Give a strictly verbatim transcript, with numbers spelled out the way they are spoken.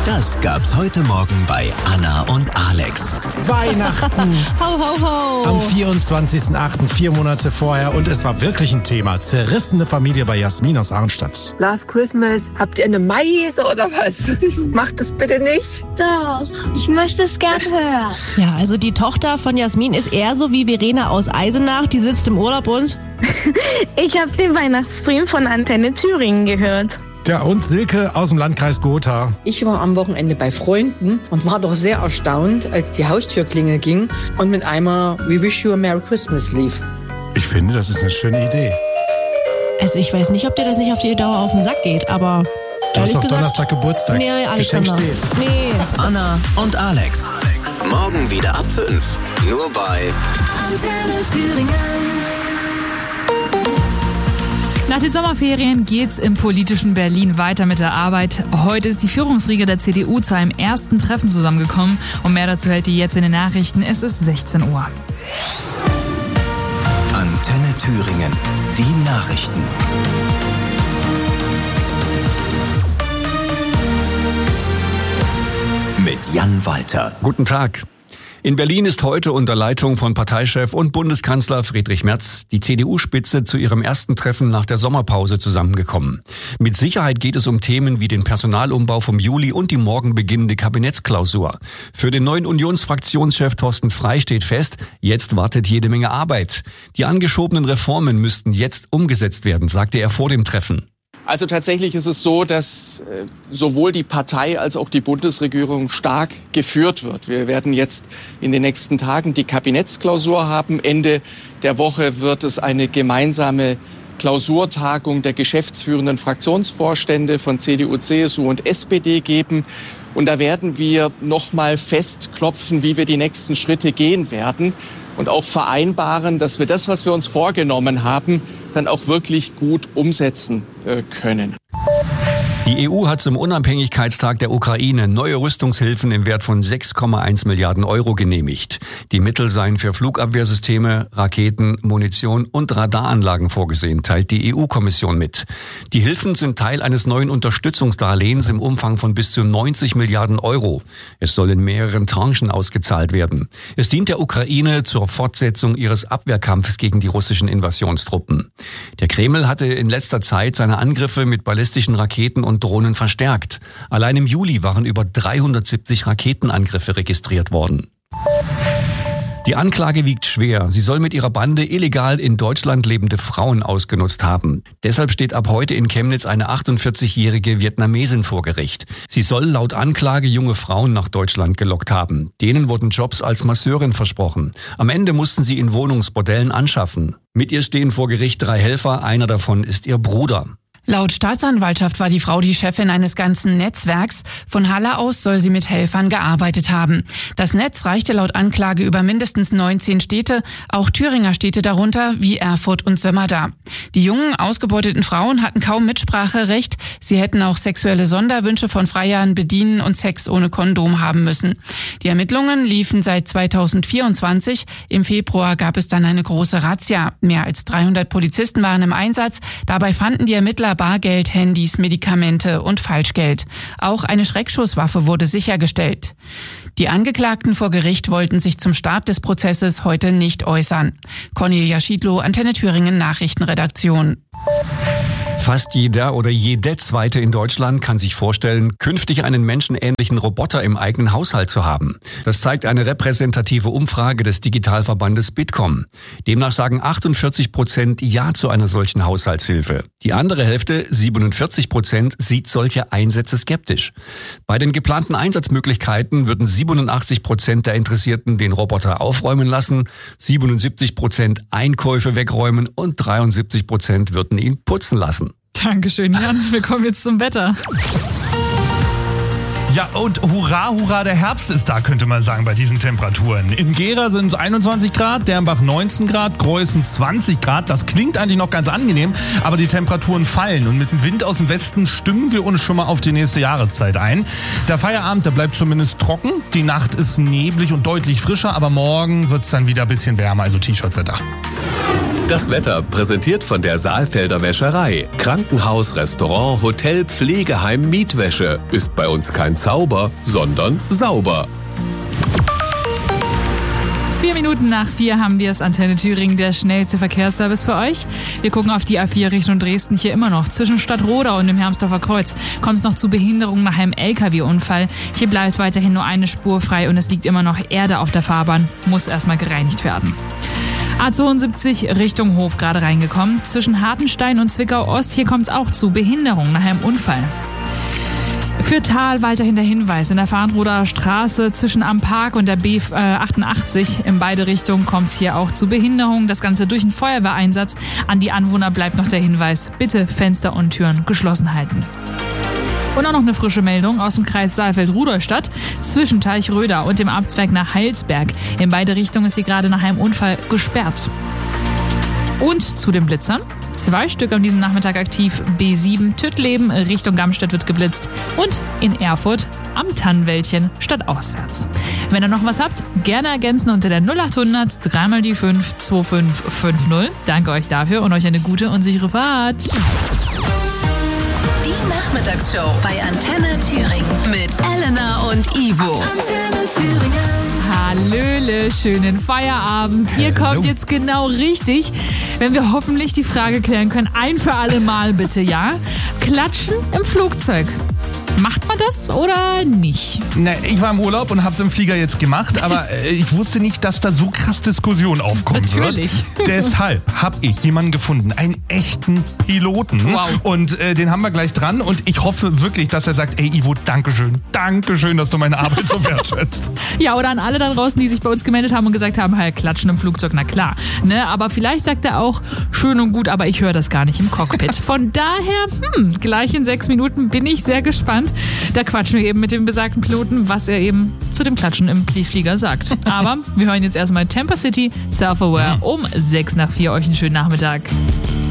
Das gab's heute Morgen bei Anna und Alex. Weihnachten. Ho, ho, ho. Am vierundzwanzigsten achten, vier Monate vorher. Und es war wirklich ein Thema. Zerrissene Familie bei Jasmin aus Arnstadt. Last Christmas, habt ihr eine Meise oder was? Macht das bitte nicht. Doch, ich möchte es gern hören. Ja, also die Tochter von Jasmin ist eher so wie Verena aus Eisenach. Die sitzt im Urlaub und... Ich habe den Weihnachtsstream von Antenne Thüringen gehört. Ja, und Silke aus dem Landkreis Gotha. Ich war am Wochenende bei Freunden und war doch sehr erstaunt, als die Haustürklingel ging und mit einmal We Wish You a Merry Christmas lief. Ich finde, das ist eine schöne Idee. Also ich weiß nicht, ob dir das nicht auf die Dauer auf den Sack geht, aber... Du hast doch gesagt, Donnerstag Geburtstag. Nee, Geschenk Alexander. steht. Nee. Anna und Alex. Morgen wieder ab fünf. Nur bei Antenne Thüringen. Nach den Sommerferien geht's im politischen Berlin weiter mit der Arbeit. Heute ist die Führungsriege der C D U zu einem ersten Treffen zusammengekommen. Und mehr dazu hält ihr jetzt in den Nachrichten. Es ist sechzehn Uhr. Antenne Thüringen. Die Nachrichten. Mit Jan Walter. Guten Tag. In Berlin ist heute unter Leitung von Parteichef und Bundeskanzler Friedrich Merz die C D U-Spitze zu ihrem ersten Treffen nach der Sommerpause zusammengekommen. Mit Sicherheit geht es um Themen wie den Personalumbau vom Juli und die morgen beginnende Kabinettsklausur. Für den neuen Unionsfraktionschef Thorsten Frey steht fest, jetzt wartet jede Menge Arbeit. Die angeschobenen Reformen müssten jetzt umgesetzt werden, sagte er vor dem Treffen. Also tatsächlich ist es so, dass äh, sowohl die Partei als auch die Bundesregierung stark geführt wird. Wir werden jetzt in den nächsten Tagen die Kabinettsklausur haben. Ende der Woche wird es eine gemeinsame Klausurtagung der geschäftsführenden Fraktionsvorstände von C D U, C S U und S P D geben. Und da werden wir noch mal festklopfen, wie wir die nächsten Schritte gehen werden und auch vereinbaren, dass wir das, was wir uns vorgenommen haben, dann auch wirklich gut umsetzen äh, können. Die E U hat zum Unabhängigkeitstag der Ukraine neue Rüstungshilfen im Wert von sechs Komma eins Milliarden Euro genehmigt. Die Mittel seien für Flugabwehrsysteme, Raketen, Munition und Radaranlagen vorgesehen, teilt die E U-Kommission mit. Die Hilfen sind Teil eines neuen Unterstützungsdarlehens im Umfang von bis zu neunzig Milliarden Euro. Es soll in mehreren Tranchen ausgezahlt werden. Es dient der Ukraine zur Fortsetzung ihres Abwehrkampfes gegen die russischen Invasionstruppen. Der Kreml hatte in letzter Zeit seine Angriffe mit ballistischen Raketen und Drohnen verstärkt. Allein im Juli waren über dreihundertsiebzig Raketenangriffe registriert worden. Die Anklage wiegt schwer. Sie soll mit ihrer Bande illegal in Deutschland lebende Frauen ausgenutzt haben. Deshalb steht ab heute in Chemnitz eine achtundvierzigjährige Vietnamesin vor Gericht. Sie soll laut Anklage junge Frauen nach Deutschland gelockt haben. Denen wurden Jobs als Masseurin versprochen. Am Ende mussten sie in Wohnungsbordellen anschaffen. Mit ihr stehen vor Gericht drei Helfer, einer davon ist ihr Bruder. Laut Staatsanwaltschaft war die Frau die Chefin eines ganzen Netzwerks. Von Halle aus soll sie mit Helfern gearbeitet haben. Das Netz reichte laut Anklage über mindestens neunzehn Städte, auch Thüringer Städte darunter, wie Erfurt und Sömmerda. Die jungen, ausgebeuteten Frauen hatten kaum Mitspracherecht. Sie hätten auch sexuelle Sonderwünsche von Freiern bedienen und Sex ohne Kondom haben müssen. Die Ermittlungen liefen seit zweitausendvierundzwanzig. Im Februar gab es dann eine große Razzia. Mehr als dreihundert Polizisten waren im Einsatz. Dabei fanden die Ermittler Bargeld, Handys, Medikamente und Falschgeld. Auch eine Schreckschusswaffe wurde sichergestellt. Die Angeklagten vor Gericht wollten sich zum Start des Prozesses heute nicht äußern. Cornelia Schiedlow, Antenne Thüringen Nachrichtenredaktion. Fast jeder oder jede Zweite in Deutschland kann sich vorstellen, künftig einen menschenähnlichen Roboter im eigenen Haushalt zu haben. Das zeigt eine repräsentative Umfrage des Digitalverbandes Bitkom. Demnach sagen achtundvierzig Prozent Ja zu einer solchen Haushaltshilfe. Die andere Hälfte, siebenundvierzig Prozent, sieht solche Einsätze skeptisch. Bei den geplanten Einsatzmöglichkeiten würden siebenundachtzig Prozent der Interessierten den Roboter aufräumen lassen, siebenundsiebzig Prozent Einkäufe wegräumen und dreiundsiebzig Prozent würden ihn putzen lassen. Dankeschön, Jan. Wir kommen jetzt zum Wetter. Ja, und hurra, hurra, der Herbst ist da, könnte man sagen, bei diesen Temperaturen. In Gera sind es einundzwanzig Grad, Dernbach neunzehn Grad, Greußen zwanzig Grad. Das klingt eigentlich noch ganz angenehm, aber die Temperaturen fallen. Und mit dem Wind aus dem Westen stimmen wir uns schon mal auf die nächste Jahreszeit ein. Der Feierabend, der bleibt zumindest trocken. Die Nacht ist neblig und deutlich frischer, aber morgen wird es dann wieder ein bisschen wärmer, also T-Shirt-Wetter. Das Wetter präsentiert von der Saalfelder Wäscherei. Krankenhaus, Restaurant, Hotel, Pflegeheim, Mietwäsche. Ist bei uns kein Zauber, sondern sauber. Vier Minuten nach vier haben wir es. Antenne Thüringen, der schnellste Verkehrsservice für euch. Wir gucken auf die A vier Richtung Dresden hier immer noch. Zwischen Stadtrodau und dem Hermsdorfer Kreuz kommt es noch zu Behinderungen nach einem L K W-Unfall. Hier bleibt weiterhin nur eine Spur frei und es liegt immer noch Erde auf der Fahrbahn. Muss erstmal gereinigt werden. A zweiundsiebzig Richtung Hof gerade reingekommen. Zwischen Hartenstein und Zwickau Ost, hier kommt es auch zu Behinderungen nach einem Unfall. Für Thal weiterhin der Hinweis. In der Farnroder Straße zwischen am Park und der B achtundachtzig in beide Richtungen kommt es hier auch zu Behinderungen. Das Ganze durch einen Feuerwehreinsatz. An die Anwohner bleibt noch der Hinweis, bitte Fenster und Türen geschlossen halten. Und auch noch eine frische Meldung aus dem Kreis Saalfeld-Rudolstadt zwischen Teichröder und dem Abzweig nach Heilsberg. In beide Richtungen ist hier gerade nach einem Unfall gesperrt. Und zu den Blitzern. Zwei Stück an diesem Nachmittag aktiv. B sieben Tüttleben Richtung Gamstedt wird geblitzt. Und in Erfurt am Tannenwäldchen stadtauswärts. Wenn ihr noch was habt, gerne ergänzen unter der null achthundert drei mal die fünf zwei fünf fünf null. Danke euch dafür und euch eine gute und sichere Fahrt. Die Nachmittagsshow bei Antenne Thüringen mit Elena und Ivo. Antenne Thüringen. Hallöle, schönen Feierabend. Ihr kommt jetzt genau richtig, wenn wir hoffentlich die Frage klären können. Ein für alle Mal bitte, ja? Klatschen im Flugzeug. Macht man das oder nicht? Na, ich war im Urlaub und hab's im Flieger jetzt gemacht, aber äh, ich wusste nicht, dass da so krass Diskussion aufkommen Natürlich. wird. Deshalb habe ich jemanden gefunden, einen echten Piloten. Wow. Und äh, den haben wir gleich dran und ich hoffe wirklich, dass er sagt, ey Ivo, Dankeschön, Dankeschön, dass du meine Arbeit so wertschätzt. Ja, oder an alle da draußen, die sich bei uns gemeldet haben und gesagt haben, halt, Klatschen im Flugzeug, na klar. Ne? Aber vielleicht sagt er auch, schön und gut, aber ich höre das gar nicht im Cockpit. Von daher, hm, gleich in sechs Minuten bin ich sehr gespannt. Da quatschen wir eben mit dem besagten Piloten, was er eben zu dem Klatschen im Flieger sagt. Aber wir hören jetzt erstmal Temper City, Self-Aware um sechs nach vier. Euch einen schönen Nachmittag.